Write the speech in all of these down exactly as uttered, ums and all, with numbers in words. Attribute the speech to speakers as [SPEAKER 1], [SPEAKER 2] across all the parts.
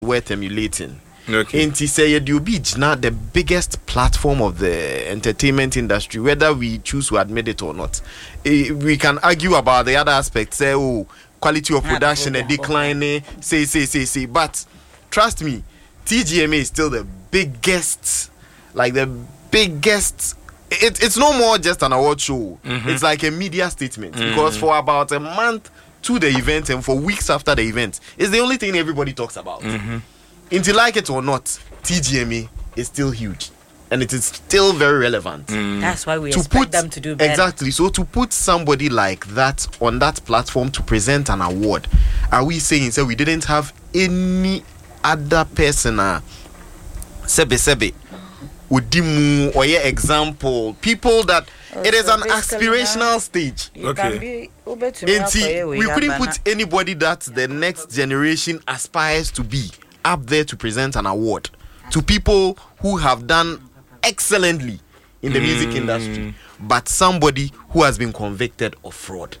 [SPEAKER 1] worth emulating.
[SPEAKER 2] Okay.
[SPEAKER 1] And he said, "You be now the biggest platform of the entertainment industry, whether we choose to admit it or not. Eh, we can argue about the other aspects, say, oh, quality of production and declining, say, say, say, say. But trust me, T G M A is still the biggest, like the biggest. It, it's no more just an award show. Mm-hmm. It's like a media statement mm-hmm. because for about a month to the event and for weeks after the event, it's the only thing everybody talks about." Mm-hmm. If you like it or not, T G M A is still huge and it is still very relevant.
[SPEAKER 3] Mm. That's why we
[SPEAKER 1] to
[SPEAKER 3] expect
[SPEAKER 1] put,
[SPEAKER 3] them to do better.
[SPEAKER 1] Exactly. So to put somebody like that on that platform to present an award, are we saying so we didn't have any other person uh, sebe sebe udimu or yeah, example people that oh, it is so an aspirational stage.
[SPEAKER 2] Okay.
[SPEAKER 1] And we couldn't put anybody that the next generation aspires to be up there to present an award to people who have done excellently in the mm. music industry, but somebody who has been convicted of fraud.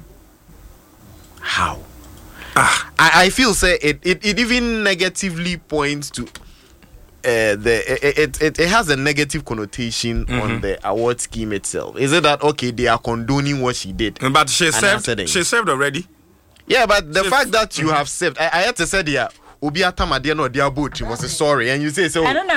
[SPEAKER 1] How? Ah. I, I feel say it, it, it even negatively points to uh, the it, it, it, it has a negative connotation mm-hmm. on the award scheme itself. Is it that okay they are condoning what she did?
[SPEAKER 2] But she served she served already?
[SPEAKER 1] Yeah, but the
[SPEAKER 2] she
[SPEAKER 1] fact that you mm-hmm. have served, I, I had to say yeah. Obi atamadia no dia boat was sorry and you say so